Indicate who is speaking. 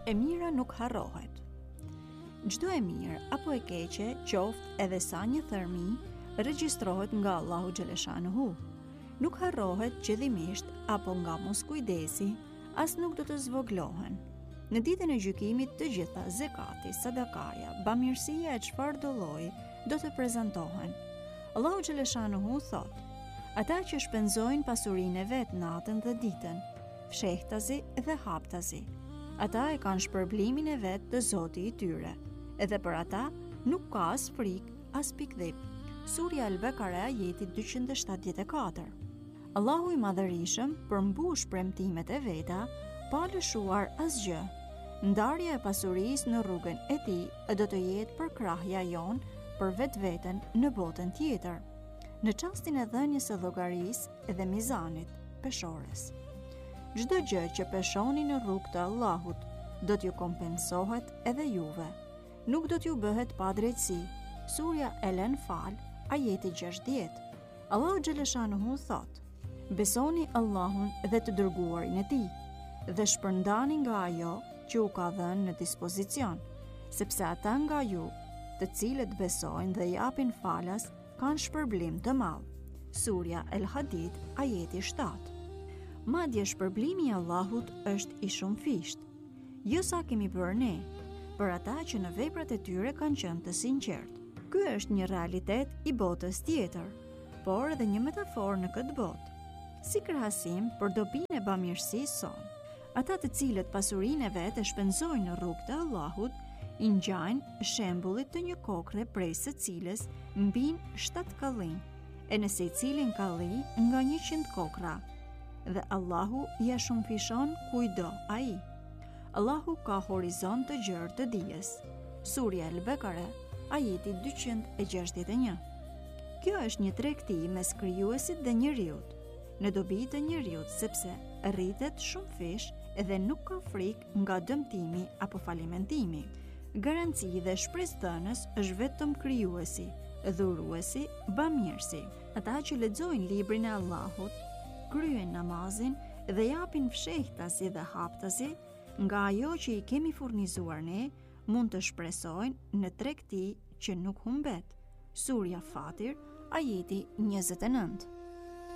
Speaker 1: E mira nuk harrohet. Çdo e mirë apo e keqe, qoftë edhe sa një thërmi, regjistrohet nga Allahu xhaleshanuhu. Nuk harrohet qëllimisht apo nga moskujdesi, as nuk do të zvoglohen. Në ditën e gjykimit të gjitha zekati, sadakaja, bamirësia e çfarëdo lloji do të prezantohen. Allahu xhaleshanuhu thot: ata që shpenzojnë pasurinë e vet natën dhe ditën, fshehtazi dhe haptazi, ata e kanë shpërblimin e vet të Zotit i tyre, edhe për ata nuk ka as frikë, as pikdhip. Surja Al-Bekara, ajeti 274. Allahu i Madhërisëm përmbush premtimet e veta pa lëshuar asgjë. Ndarja e pasurisë në rrugën e tij do të jetë përkrahja jonë për vetveten në botën tjetër, në çastin e dhënies së llogarisë dhe mizanit peshores. Çdo gjë që peshoni në rrugë të Allahut do t'ju kompensohet edhe juve. Nuk do t'ju bëhet pa drejtësi. Surja El-Anfal, ajeti 60. Allahu xhaleshanuhu thot: besoni Allahun dhe të dërguarin e tij, dhe shpërndani nga ajo që u ka dhënë në dispozicion, sepse ata nga ju, të cilët besojnë dhe japin falas, kanë shpërblim të madh. Surja El-Hadid, ajeti 7. Madje shpërblimi i Allahut është i shumëfisht, jo sa kemi bërë ne, për ata që në veprat e tyre kanë qenë të sinqertë. Ky është një realitet i botës tjetër, por edhe një metaforë në këtë botë. Si krahasim për dobinë e bamirësisë sonë, ata të cilët pasurinë e vet e shpenzojnë në rrugë të Allahut, i ngjajnë shembullit të një kokre prej së cilës mbin 7 kallin, e në secilin kalli nga 100 kokra, dhe Allahu ja shumëfishon kujdo ai. Allahu ka horizont të gjerë të dijes. Surja Al-Bekara, ajeti 261. Kjo është një tregti mes krijuesit dhe njeriut, në dobi të njeriut, sepse rritet shumëfish dhe nuk ka frikë nga dëmtimi apo falimentimi. Garanci dhe shpresdhënës është vetëm krijuesi, dhuruesi, bamirësi. Ata që lexojnë librin e Allahut, kryen namazin dhe japin fshehtasi dhe haptasi nga ajo që i kemi furnizuar ne, mund të shpresojnë në tregti që nuk humbet. Surja Fatir, ajeti 29.